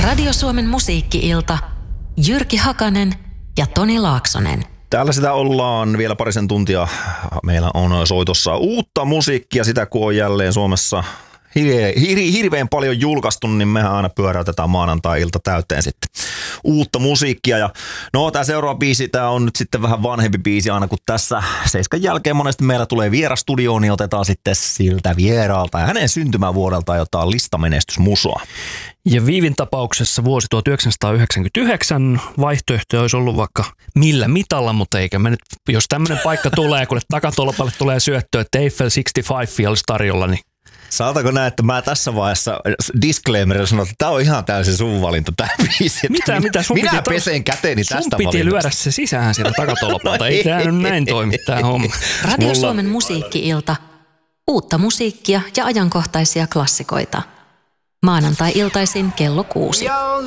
Radio Suomen musiikki-ilta. Jyrki Hakanen ja Toni Laaksonen. Täällä sitä ollaan vielä parisen tuntia. Meillä on soitossa uutta musiikkia, sitä kun on jälleen Suomessa hirveän paljon julkaistu, niin mehän aina pyöräytetään maanantai-ilta täyteen sitten uutta musiikkia. Ja no, tämä seuraava biisi, tämä on nyt sitten vähän vanhempi biisi, aina kun tässä 7 jälkeen monesti meillä tulee vieras studioon, niin otetaan sitten siltä vieraalta ja hänen syntymävuodeltaan jotain listamenestysmusoa. Ja Viivin tapauksessa vuosi 1999 vaihtoehto olisi ollut vaikka millä mitalla, mutta eikä me nyt, jos tämmöinen paikka tulee, kun takatolpalle tulee syöttöä, että Eiffel 65 olisi tarjolla, niin saatako näin, että mä tässä vaiheessa disclaimerilla sanon, että tää on ihan täysin sun valinta tää biisi. Mitä? Minä pesen käteeni tästä sun piti valinnasta. Lyödä se sisään sieltä takatolpalta. Ei tää nyt näin toimi tää homma. Radio Suomen musiikki-ilta. Uutta musiikkia ja ajankohtaisia klassikoita. Maanantai-iltaisin kello 6.